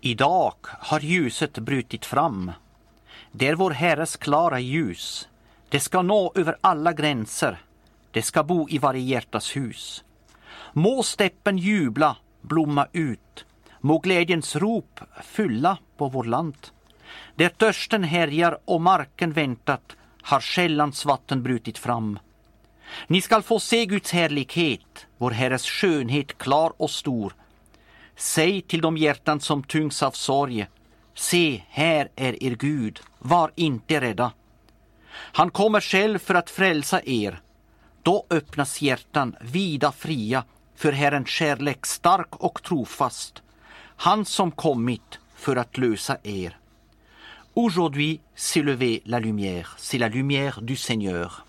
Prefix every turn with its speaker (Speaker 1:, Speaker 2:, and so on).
Speaker 1: Idag har ljuset brutit fram. Det är vår Herres klara ljus. Det ska nå över alla gränser. Det ska bo i varje hjärtas hus. Må steppen jubla, blomma ut. Må glädjens rop fylla på vår land. Där törsten härjar och marken väntat har källans vatten brutit fram. Ni skall få se Guds härlighet, vår Herres skönhet klar och stor. Säg till de hjärtan som tyngs av sorg, se, här är er Gud, var inte rädda. Han kommer själv för att frälsa er. Då öppnas hjärtan vida fria för Herrens kärlek stark och trofast. Han som kommit för att lösa er. Aujourd'hui s'est levée la lumière, c'est la lumière du Seigneur.